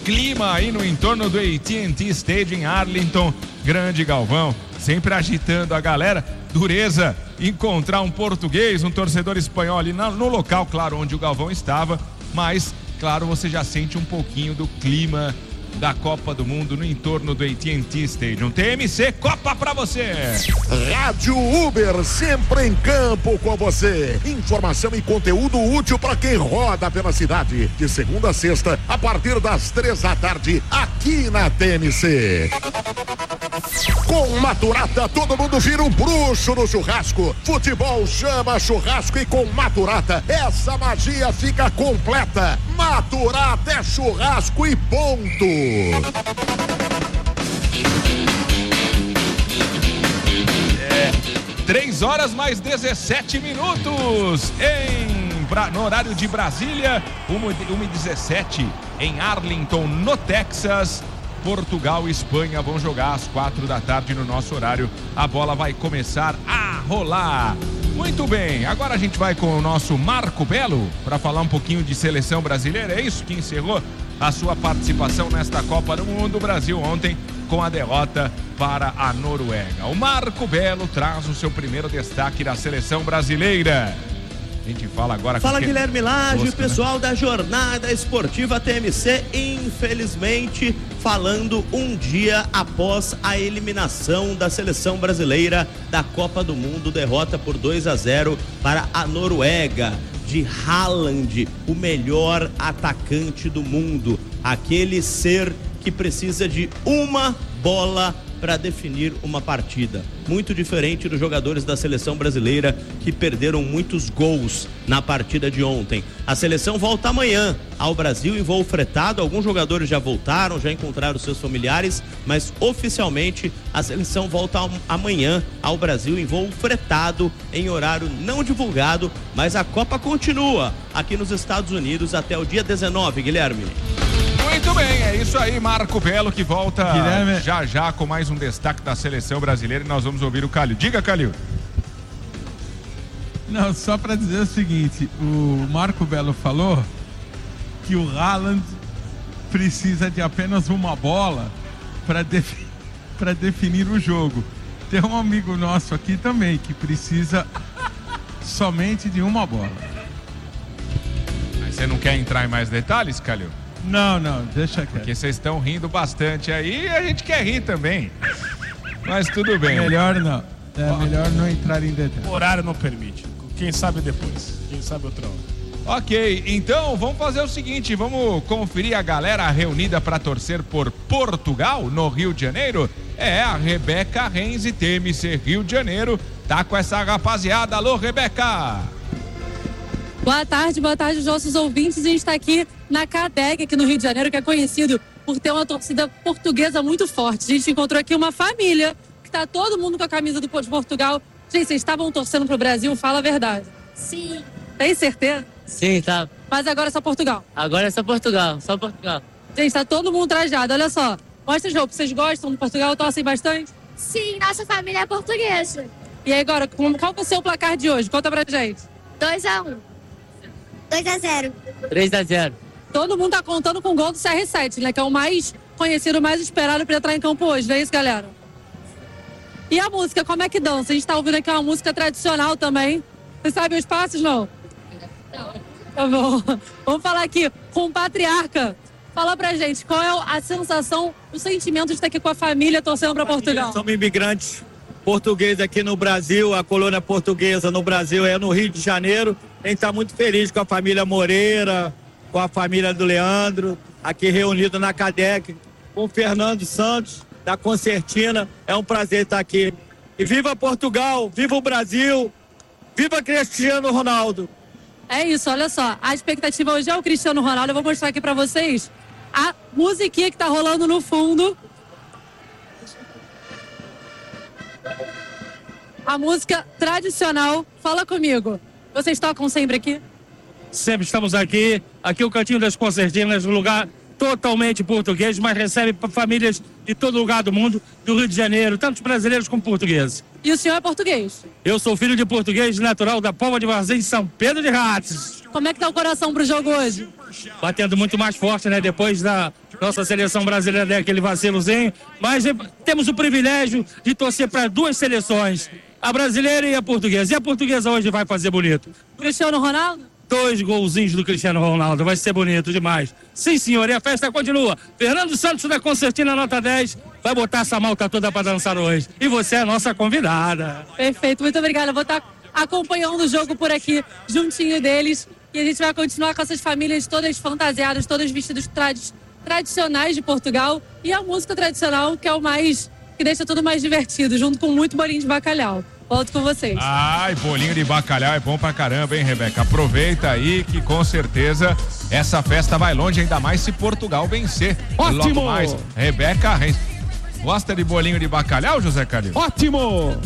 clima aí no entorno do AT&T Stadium em Arlington. Grande Galvão, sempre agitando a galera. Dureza encontrar um português, um torcedor espanhol ali no local, claro, onde o Galvão estava, mas, claro, você já sente um pouquinho do clima da Copa do Mundo no entorno do AT&T Stadium. TMC, Copa pra você! Rádio Uber, sempre em campo com você. Informação e conteúdo útil para quem roda pela cidade. De segunda a sexta, a partir das 3 da tarde, aqui na TMC. Com Maturata, todo mundo vira um bruxo no churrasco. Futebol chama churrasco e com Maturata, essa magia fica completa. Maturata é churrasco e ponto. 3 horas mais 17 minutos no horário de Brasília, 1h17 em Arlington, no Texas. Portugal e Espanha vão jogar às 4 da tarde no nosso horário. A bola vai começar a rolar. Muito bem, agora a gente vai com o nosso Marco Belo para falar um pouquinho de seleção brasileira. É isso que encerrou a sua participação nesta Copa do Mundo. O Brasil ontem com a derrota para a Noruega. O Marco Belo traz o seu primeiro destaque da seleção brasileira. A gente fala agora com Guilherme Lage, pessoal da Jornada Esportiva TMC, infelizmente falando um dia após a eliminação da seleção brasileira da Copa do Mundo, derrota por 2-0 para a Noruega, de Haaland, o melhor atacante do mundo, aquele ser que precisa de uma bola para definir uma partida. Muito diferente dos jogadores da seleção brasileira que perderam muitos gols na partida de ontem. A seleção volta amanhã ao Brasil em voo fretado. Alguns jogadores já voltaram, já encontraram seus familiares, mas oficialmente a seleção volta amanhã ao Brasil em voo fretado, em horário não divulgado, mas a Copa continua aqui nos Estados Unidos até o dia 19, Guilherme. Muito bem, é isso aí, Marco Belo que volta Guilherme, já com mais um destaque da seleção brasileira e nós vamos ouvir o Calil. Diga, Calil. Não, só para dizer o seguinte, o Marco Belo falou que o Haaland precisa de apenas uma bola para definir o jogo. Tem um amigo nosso aqui também que precisa somente de uma bola. Mas você não quer entrar em mais detalhes, Calil? Não, deixa quieto. Porque vocês estão rindo bastante aí e a gente quer rir também. Mas tudo bem. Melhor não. Melhor não entrar em detalhes. O horário não permite. Quem sabe depois. Quem sabe outra hora. Ok, então vamos fazer o seguinte, vamos conferir a galera reunida para torcer por Portugal no Rio de Janeiro. É a Rebeca Renzi, TMC Rio de Janeiro, tá com essa rapaziada. Alô, Rebeca! Boa tarde os nossos ouvintes. A gente está aqui na CADEG, aqui no Rio de Janeiro, que é conhecido por ter uma torcida portuguesa muito forte. A gente encontrou aqui uma família que está todo mundo com a camisa de Portugal. Gente, vocês estavam torcendo pro Brasil? Fala a verdade. Sim. Tem certeza? Sim, tá. Mas agora é só Portugal? Agora é só Portugal. Gente, tá todo mundo trajado, olha só. Mostra as roupas, vocês gostam do Portugal? Torcem bastante? Sim, nossa família é portuguesa. E aí agora, qual que é o seu placar de hoje? Conta pra gente. 2-1. 2-0. 3-0. Todo mundo tá contando com o gol do CR7, né? Que é o mais conhecido, mais esperado pra entrar em campo hoje, não é isso, galera? E a música, como é que dança? A gente tá ouvindo aqui uma música tradicional também. Vocês sabem os passos, não? Não. Tá bom. Vamos falar aqui com o Patriarca. Fala pra gente, qual é a sensação, o sentimento de estar aqui com a família torcendo pra Portugal? Somos imigrantes portugueses aqui no Brasil, a colônia portuguesa no Brasil é no Rio de Janeiro. A gente tá muito feliz com a família Moreira, com a família do Leandro, aqui reunido na CADEC, com o Fernando Santos, da Concertina. É um prazer estar aqui. E viva Portugal, viva o Brasil, viva Cristiano Ronaldo. É isso, olha só, a expectativa hoje é o Cristiano Ronaldo. Eu vou mostrar aqui pra vocês a musiquinha que tá rolando no fundo. A música tradicional. Fala comigo. Vocês tocam sempre aqui? Sempre estamos aqui. Aqui é o Cantinho das Concertinas, um lugar totalmente português, mas recebe famílias de todo lugar do mundo, do Rio de Janeiro, tanto brasileiros como portugueses. E o senhor é português? Eu sou filho de português, natural da Palma de Varzim, São Pedro de Ratos. Como é que tá o coração pro jogo hoje? Batendo muito mais forte, né? Depois nossa seleção brasileira deu aquele vacilozinho, mas temos o privilégio de torcer para 2 seleções, a brasileira e a portuguesa. E a portuguesa hoje vai fazer bonito. Cristiano Ronaldo? 2 golzinhos do Cristiano Ronaldo, vai ser bonito demais. Sim, senhor, e a festa continua. Fernando Santos da Concertina, nota 10, vai botar essa malta toda para dançar hoje. E você é a nossa convidada. Perfeito, muito obrigada. Vou estar acompanhando o jogo por aqui, juntinho deles. E a gente vai continuar com essas famílias todas fantasiadas, todas vestidas tradicionais de Portugal. E a música tradicional, que é o mais, que deixa tudo mais divertido, junto com muito bolinho de bacalhau. Volto com vocês. Ai, bolinho de bacalhau é bom pra caramba, hein, Rebeca? Aproveita aí que com certeza essa festa vai longe, ainda mais se Portugal vencer. Ótimo! Logo mais, Rebeca Reis. Gosta de bolinho de bacalhau, José Calil? Ótimo!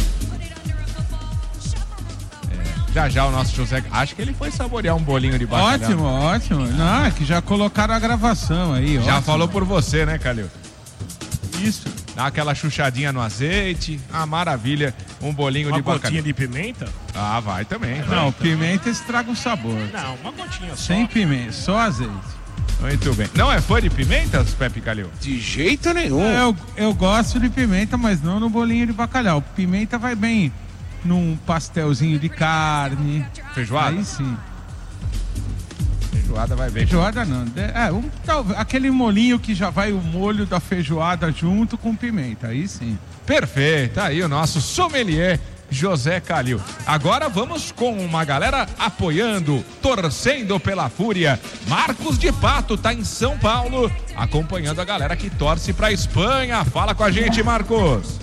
Já o nosso José, acho que ele foi saborear um bolinho de bacalhau. Ótimo. Não, é que já colocaram a gravação aí. Já ótimo. falou por você, né, Calil? Isso. Dá aquela chuchadinha no azeite, maravilha, um bolinho de bacalhau. Uma gotinha de pimenta? Ah, vai também. Não, pimenta estraga o sabor. Não, uma gotinha só. Sem pimenta, só azeite. Muito bem. Não é fã de pimentas, Pepe Calil? De jeito nenhum. Eu gosto de pimenta, mas não no bolinho de bacalhau. Pimenta vai bem num pastelzinho de carne. Feijoada? Aí sim. Feijoada vai bem. Feijoada não. Aquele molinho que já vai o molho da feijoada junto com pimenta. Aí sim. Perfeito. Aí o nosso sommelier José Calil. Agora vamos com uma galera apoiando, torcendo pela Fúria. Marcos de Pato tá em São Paulo, acompanhando a galera que torce pra Espanha. Fala com a gente, Marcos.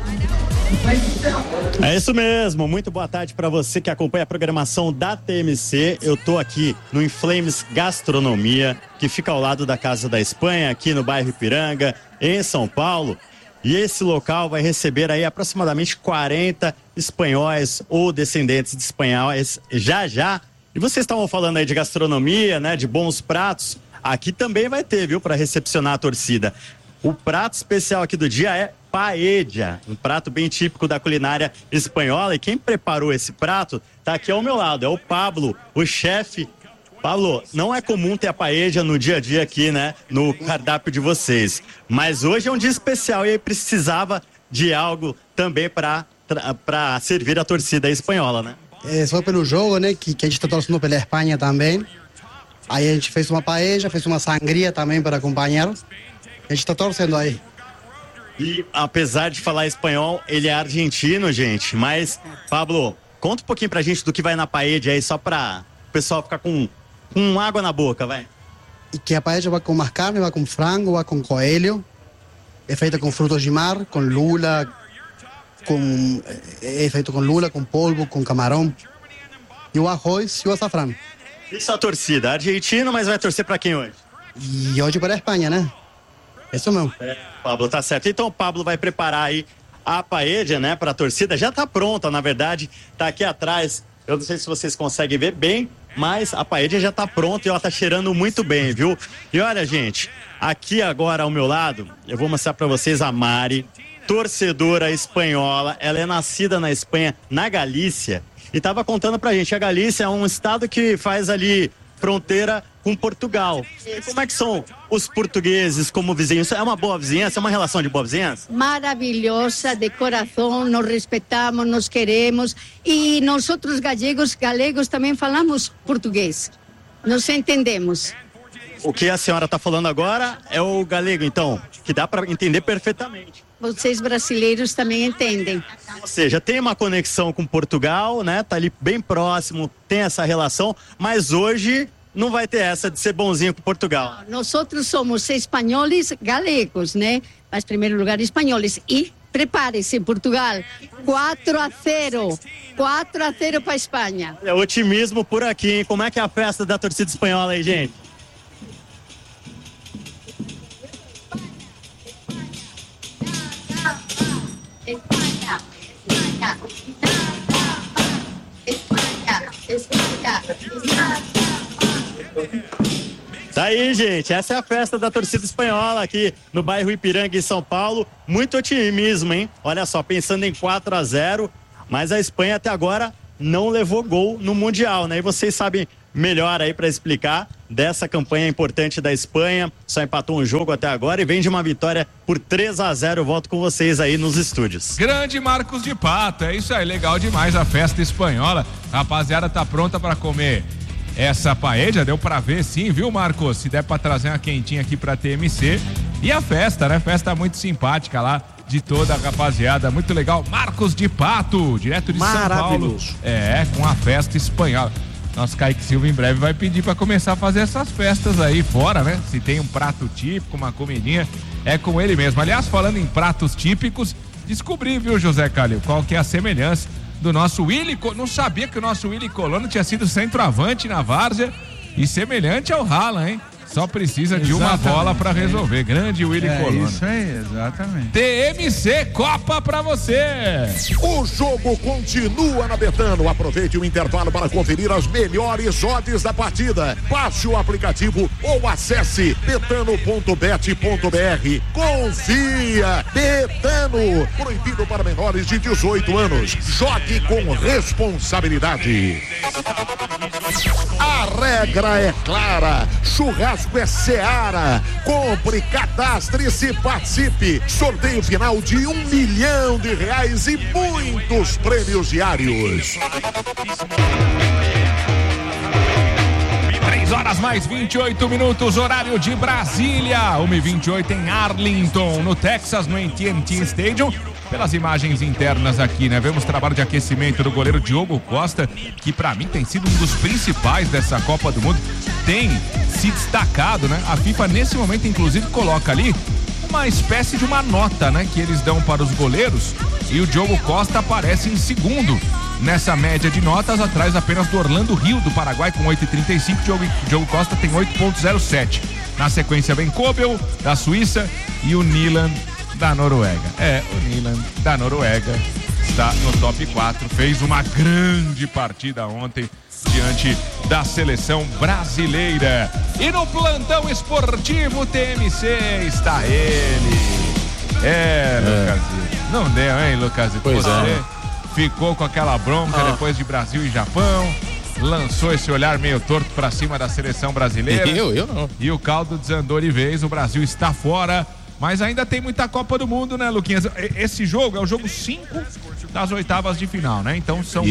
É isso mesmo, muito boa tarde para você que acompanha a programação da TMC. Eu tô aqui no Inflames Gastronomia, que fica ao lado da Casa da Espanha, aqui no bairro Ipiranga, em São Paulo. E esse local vai receber aí aproximadamente 40 espanhóis ou descendentes de espanhóis já. E vocês estavam falando aí de gastronomia, né, de bons pratos. Aqui também vai ter, viu, para recepcionar a torcida. O prato especial aqui do dia é paella, um prato bem típico da culinária espanhola. E quem preparou esse prato tá aqui ao meu lado, é o Pablo, o chefe. Pablo, não é comum ter a paella no dia a dia aqui, né, no cardápio de vocês. Mas hoje é um dia especial e aí precisava de algo também para servir a torcida espanhola, né? É só pelo jogo, né, que a gente está torcendo pela Espanha também. Aí a gente fez uma paella, fez uma sangria também para acompanhar. A gente está torcendo aí. E apesar de falar espanhol, ele é argentino, gente. Mas, Pablo, conta um pouquinho pra gente do que vai na paella aí, só pra o pessoal ficar com água na boca, vai. E que a paella vai com mais carne, vai com frango, vai com coelho. É feita com frutos de mar, com lula, é feito com lula, com polvo, com camarão. E o arroz e o açafrão. Isso é a torcida, argentino, mas vai torcer pra quem hoje? E hoje para a Espanha, né? Isso mesmo. Pablo, tá certo. Então o Pablo vai preparar aí a paella, né, pra torcida. Já tá pronta, na verdade, tá aqui atrás. Eu não sei se vocês conseguem ver bem, mas a paella já tá pronta e ela tá cheirando muito bem, viu? E olha, gente, aqui agora ao meu lado, eu vou mostrar pra vocês a Mari, torcedora espanhola. Ela é nascida na Espanha, na Galícia, e tava contando pra gente, a Galícia é um estado que faz ali fronteira com Portugal. E como é que são os portugueses como vizinhos? É uma boa vizinhança? É uma relação de boa vizinhança? Maravilhosa, de coração, nos respeitamos, nos queremos. E nós outros galegos também falamos português. Nos entendemos. O que a senhora está falando agora é o galego, então, que dá para entender perfeitamente. Vocês brasileiros também entendem. Ou seja, tem uma conexão com Portugal, né? Tá ali bem próximo, tem essa relação, mas hoje não vai ter essa de ser bonzinho com Portugal. Nós outros somos espanhóis galegos, né? Mas, em primeiro lugar, espanhóis. E prepare-se, Portugal, 4-0. 4-0 para a Espanha. É otimismo por aqui, hein? Como é que é a festa da torcida espanhola aí, gente? Espanha, Espanha, Espanha. Tá aí, gente, essa é a festa da torcida espanhola aqui no bairro Ipiranga, em São Paulo. Muito otimismo, hein? Olha só, pensando em 4-0, mas a Espanha até agora não levou gol no Mundial, né? E vocês sabem melhor aí para explicar dessa campanha importante da Espanha. Só empatou um jogo até agora e vem de uma vitória por 3-0. Volto com vocês aí nos estúdios. Grande Marcos de Pato, é isso aí, legal demais a festa espanhola. A rapaziada tá pronta para comer essa paella, deu pra ver sim, viu, Marcos? Se der pra trazer uma quentinha aqui pra TMC. E a festa, né? Festa muito simpática lá de toda a rapaziada, muito legal. Marcos de Pato, direto de São Paulo. Com a festa espanhola. Nosso Kaique Silva em breve vai pedir pra começar a fazer essas festas aí fora, né? Se tem um prato típico, uma comidinha, é com ele mesmo. Aliás, falando em pratos típicos, descobri, viu, José Calil, qual que é a semelhança do nosso Willy. Não sabia que o nosso Willy Colonna tinha sido centroavante na várzea e semelhante ao Haaland, hein? Só precisa de uma bola para resolver. Grande Willy Colonna. Isso aí, exatamente. TMC Copa para você. O jogo continua na Betano. Aproveite o intervalo para conferir as melhores odds da partida. Baixe o aplicativo ou acesse betano.bet.br. Confia. Betano. Proibido para menores de 18 anos. Jogue com responsabilidade. A regra é clara. Churrasco é Seara. Compre, cadastre-se, participe. Sorteio final de R$1 milhão e muitos prêmios diários. 3h mais 28, horário de Brasília. 1h28 em Arlington, no Texas, no AT&T Stadium. Pelas imagens internas aqui, né? Vemos trabalho de aquecimento do goleiro Diogo Costa, que pra mim tem sido um dos principais dessa Copa do Mundo. Tem se destacado, né? A FIFA nesse momento inclusive coloca ali uma espécie de uma nota, né? Que eles dão para os goleiros, e o Diogo Costa aparece em segundo nessa média de notas, atrás apenas do Orlando Rio do Paraguai com 8,35. Diogo Costa tem 8,07. Na sequência vem Kobel da Suíça e o Nilan da Noruega. O Nilan da Noruega está no top 4, fez uma grande partida ontem diante da seleção brasileira. E no plantão esportivo TMC está ele. Lucasito. Não deu, hein, Lucasito? Pois Você ficou com aquela bronca depois de Brasil e Japão, lançou esse olhar meio torto pra cima da seleção brasileira. Eu não. E o caldo desandou de vez, o Brasil está fora. Mas ainda tem muita Copa do Mundo, né, Luquinhas? Esse jogo é o jogo 5 das oitavas de final, né? Então são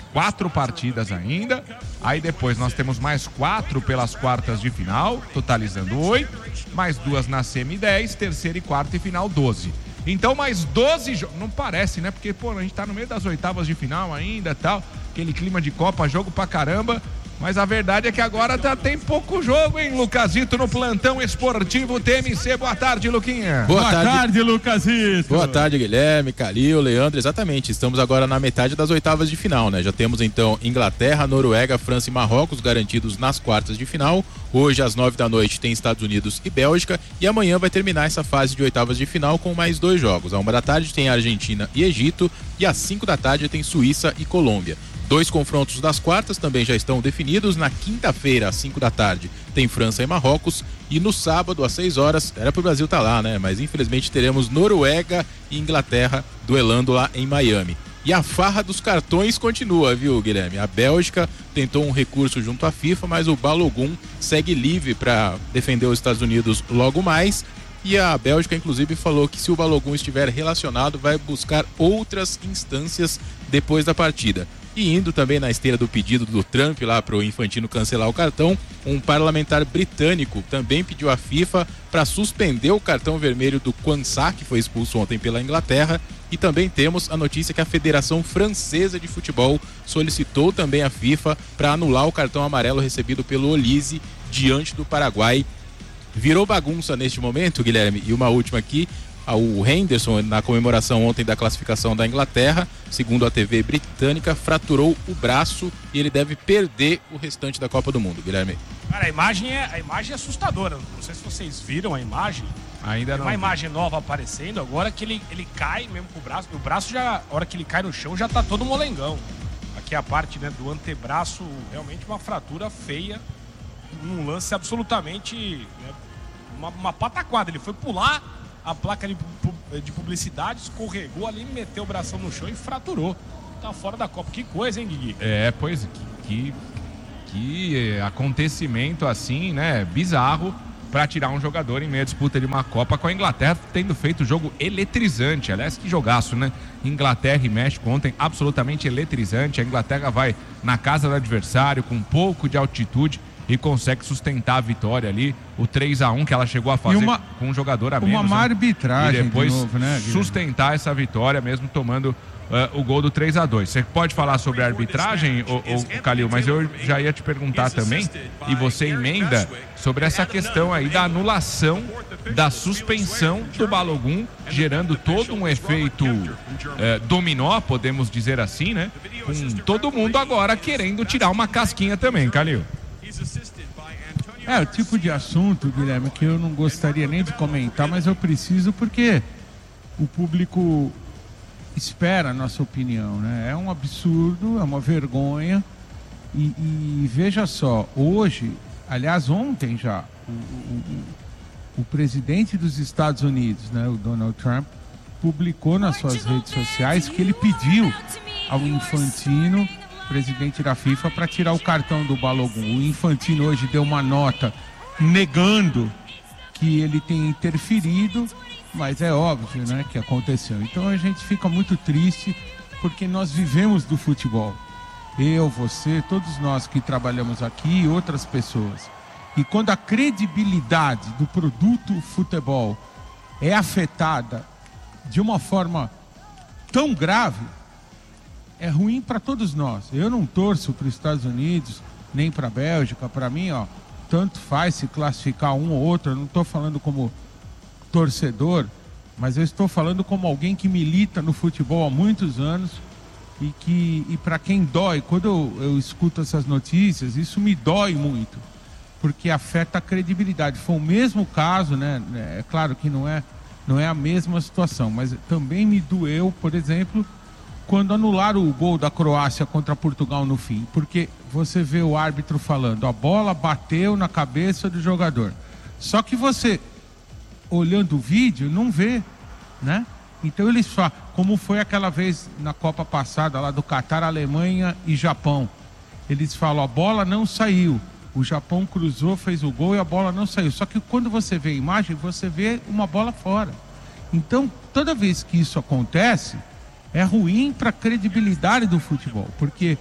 4 partidas ainda. Aí depois nós temos mais 4 pelas quartas de final, totalizando 8. Mais 2 na semi 10, terceira e quarta e final 12. Então mais 12 jogos. Não parece, né? Porque, a gente tá no meio das oitavas de final ainda e tal. Aquele clima de Copa, jogo pra caramba. Mas a verdade é que agora já tem pouco jogo, hein, Lucasito, no plantão esportivo TMC. Boa tarde, Luquinha. Boa tarde, Lucasito. Boa tarde, Guilherme, Calil, Leandro. Exatamente, estamos agora na metade das oitavas de final, né? Já temos então Inglaterra, Noruega, França e Marrocos garantidos nas quartas de final. Hoje às 9 da noite tem Estados Unidos e Bélgica, e amanhã vai terminar essa fase de oitavas de final com mais 2 jogos. À 1 da tarde tem Argentina e Egito, e às 5 da tarde tem Suíça e Colômbia. 2 confrontos das quartas também já estão definidos. Na quinta-feira, às 5 da tarde, tem França e Marrocos. E no sábado, às 6 horas, era pro Brasil estar lá, né? Mas infelizmente teremos Noruega e Inglaterra duelando lá em Miami. E a farra dos cartões continua, viu, Guilherme? A Bélgica tentou um recurso junto à FIFA, mas o Balogun segue livre para defender os Estados Unidos logo mais. E a Bélgica, inclusive, falou que se o Balogun estiver relacionado, vai buscar outras instâncias depois da partida. E indo também na esteira do pedido do Trump lá para o Infantino cancelar o cartão, um parlamentar britânico também pediu à FIFA para suspender o cartão vermelho do Quansah, que foi expulso ontem pela Inglaterra. E também temos a notícia que a Federação Francesa de Futebol solicitou também à FIFA para anular o cartão amarelo recebido pelo Olise diante do Paraguai. Virou bagunça neste momento, Guilherme, e uma última aqui. O Henderson, na comemoração ontem da classificação da Inglaterra, segundo a TV britânica, fraturou o braço e ele deve perder o restante da Copa do Mundo, Guilherme. Cara, a imagem é assustadora. Não sei se vocês viram a imagem. Ainda não. Uma imagem nova aparecendo agora que ele cai mesmo com o braço. O braço já, a hora que ele cai no chão, já tá todo molengão. Aqui a parte, né, do antebraço, realmente uma fratura feia. Um lance absolutamente, né, uma pataquada. Ele foi pular a placa de publicidade, escorregou ali, meteu o bração no chão e fraturou. Tá fora da Copa. Que coisa, hein, Guigui? Pois, que Que acontecimento assim, né? Bizarro para tirar um jogador em meia disputa de uma Copa, com a Inglaterra tendo feito um jogo eletrizante. Aliás, que jogaço, né? Inglaterra e México ontem, absolutamente eletrizante. A Inglaterra vai na casa do adversário com um pouco de altitude e consegue sustentar a vitória ali, o 3-1 que ela chegou a fazer com um jogador a menos. Uma má arbitragem, e depois de novo, né, sustentar essa vitória mesmo tomando o gol do 3-2. Você pode falar sobre a arbitragem, Calil, mas eu já ia te perguntar também, e você emenda sobre essa questão aí da anulação da suspensão do Balogun, gerando todo um efeito dominó, podemos dizer assim, né? Com todo mundo agora querendo tirar uma casquinha também, Calil. É o tipo de assunto, Guilherme, que eu não gostaria nem de comentar, mas eu preciso porque o público espera a nossa opinião, né? É um absurdo, é uma vergonha e veja só, hoje, aliás ontem já, o presidente dos Estados Unidos, né, o Donald Trump, publicou nas suas redes sociais que ele pediu ao Infantino, presidente da FIFA, para tirar o cartão do Balogun. O Infantino hoje deu uma nota negando que ele tem interferido, mas é óbvio, né, que aconteceu. Então a gente fica muito triste porque nós vivemos do futebol. Eu, você, todos nós que trabalhamos aqui e outras pessoas. E quando a credibilidade do produto futebol é afetada de uma forma tão grave, é ruim para todos nós. Eu não torço para os Estados Unidos, nem para a Bélgica. Para mim, tanto faz se classificar um ou outro. Eu não estou falando como torcedor, mas eu estou falando como alguém que milita no futebol há muitos anos e para quem dói, quando eu escuto essas notícias, isso me dói muito, porque afeta a credibilidade. Foi o mesmo caso, né? É claro que não é a mesma situação, mas também me doeu, por exemplo, quando anularam o gol da Croácia contra Portugal no fim, porque você vê o árbitro falando, a bola bateu na cabeça do jogador. Só que você, olhando o vídeo, não vê, né? Então eles falam, como foi aquela vez na Copa passada, lá do Catar, Alemanha e Japão. Eles falam, a bola não saiu. O Japão cruzou, fez o gol e a bola não saiu. Só que quando você vê a imagem, você vê uma bola fora. Então, toda vez que isso acontece, é ruim para a credibilidade do futebol, porque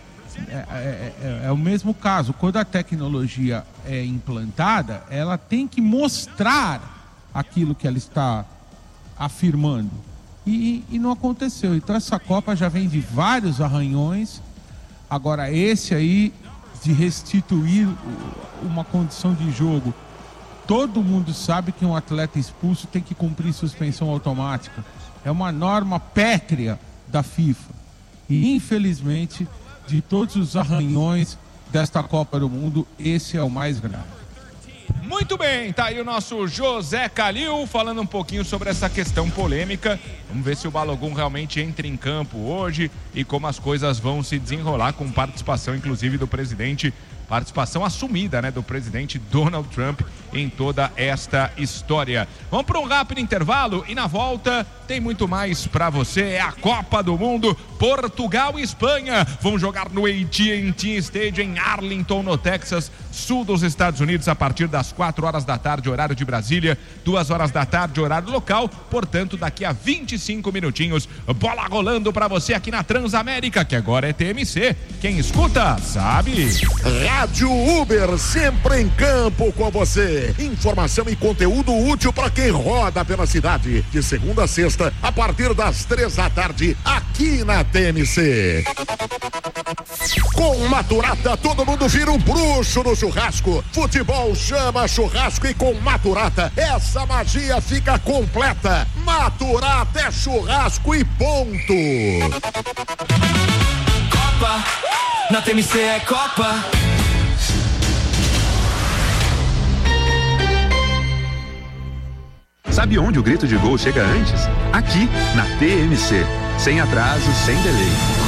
é o mesmo caso. Quando a tecnologia é implantada, ela tem que mostrar aquilo que ela está afirmando. E não aconteceu. Então essa Copa já vem de vários arranhões. Agora esse aí, de restituir uma condição de jogo, todo mundo sabe que um atleta expulso tem que cumprir suspensão automática. É uma norma pétrea da FIFA. E infelizmente, de todos os arranhões desta Copa do Mundo, esse é o mais grave. Muito bem, tá aí o nosso José Calil falando um pouquinho sobre essa questão polêmica. Vamos ver se o Balogun realmente entra em campo hoje e como as coisas vão se desenrolar, com participação inclusive do presidente, participação assumida, né, do presidente Donald Trump em toda esta história. Vamos para um rápido intervalo e na volta tem muito mais para você. É a Copa do Mundo, Portugal e Espanha vão jogar no AT&T Stadium em Arlington, no Texas, sul dos Estados Unidos, a partir das 4 horas da tarde, horário de Brasília, 2 horas da tarde, horário local. Portanto, daqui a 25 minutinhos, bola rolando para você aqui na Transamérica, que agora é TMC. Quem escuta, sabe. Rádio Uber, sempre em campo com você. Informação e conteúdo útil para quem roda pela cidade. De segunda a sexta, a partir das 3 da tarde, aqui na TMC. Com Maturata, todo mundo vira um bruxo no churrasco. Futebol chama churrasco e com Maturata, essa magia fica completa. Maturata é churrasco e ponto. Copa, na TMC é Copa. Sabe onde o grito de gol chega antes? Aqui, na TMC. Sem atraso, sem delay.